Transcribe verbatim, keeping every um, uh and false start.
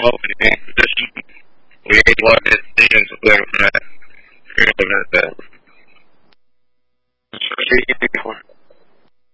opening position. We ain't what it seems to play from that. Here's the